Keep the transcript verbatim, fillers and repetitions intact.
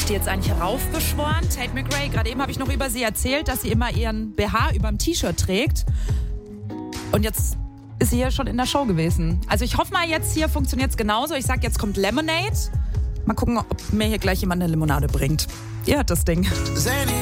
die jetzt eigentlich heraufbeschworen? Tate McRae, gerade eben habe ich noch über sie erzählt, dass sie immer ihren B H überm T-Shirt trägt. Und jetzt ist sie hier schon in der Show gewesen. Also ich hoffe mal, jetzt hier funktioniert es genauso. Ich sag, jetzt kommt Lemonade. Mal gucken, ob mir hier gleich jemand eine Limonade bringt. Ihr hört das Ding.